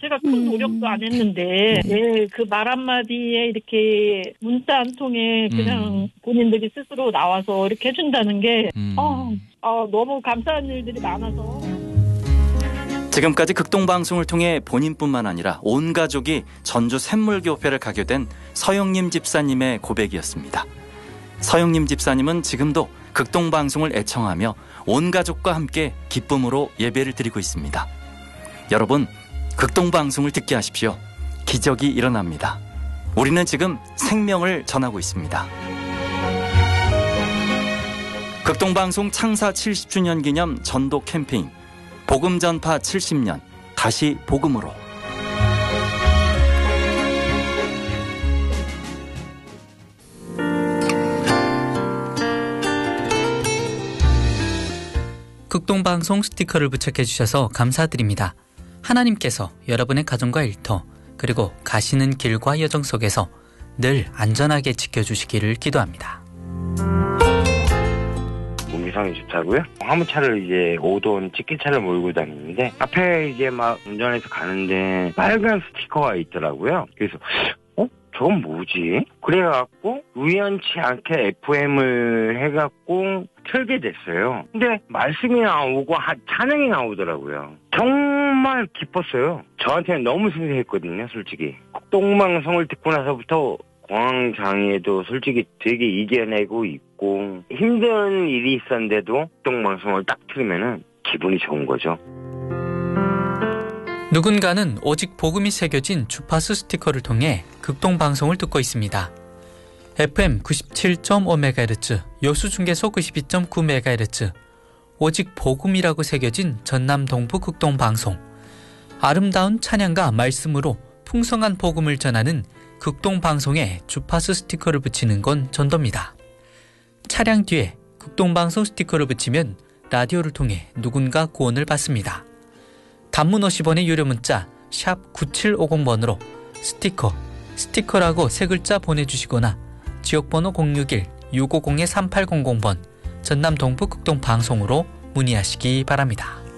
제가 큰 노력도 안 했는데 예, 그 말 한마디에 이렇게 문자 한 통에 그냥 본인들이 스스로 나와서 이렇게 해준다는 게 너무 감사한 일들이 많아서. 지금까지 극동방송을 통해 본인뿐만 아니라 온 가족이 전주 샘물교회를 가게 된 서영림 집사님의 고백이었습니다. 서영림 집사님은 지금도 극동방송을 애청하며 온 가족과 함께 기쁨으로 예배를 드리고 있습니다. 여러분, 극동방송을 듣게 하십시오. 기적이 일어납니다. 우리는 지금 생명을 전하고 있습니다. 극동방송 창사 70주년 기념 전도 캠페인 복음 전파 70년 다시 복음으로. 극동방송 스티커를 부착해 주셔서 감사드립니다. 하나님께서 여러분의 가정과 일터 그리고 가시는 길과 여정 속에서 늘 안전하게 지켜주시기를 기도합니다. 문기성이 집사고요. 화물차를 이제 5돈 찍기차를 몰고 다니는데 앞에 이제 막 운전해서 가는데 빨간 스티커가 있더라고요. 그래서 저건 뭐지? 그래갖고 우연치 않게 FM을 해갖고 틀게 됐어요. 근데 말씀이 나오고 찬양이 나오더라고요. 정말 기뻤어요. 저한테는 너무 생생했거든요, 솔직히. 극동방송을 듣고 나서부터 공황장애도 솔직히 되게 이겨내고 있고 힘든 일이 있었는데도 극동방송을 딱 틀으면은 기분이 좋은 거죠. 누군가는 오직 복음이 새겨진 주파수 스티커를 통해 극동방송을 듣고 있습니다. FM 97.5MHz, 여수중계소 92.9MHz, 오직 복음이라고 새겨진 전남 동부 극동방송. 아름다운 찬양과 말씀으로 풍성한 복음을 전하는 극동방송에 주파수 스티커를 붙이는 건 전도입니다. 차량 뒤에 극동방송 스티커를 붙이면 라디오를 통해 누군가 구원을 받습니다. 단문 50원의 유료 문자 샵 9750번으로 스티커라고 세 글자 보내주시거나 지역번호 061-650-3800번 전남 동부 극동방송으로 문의하시기 바랍니다.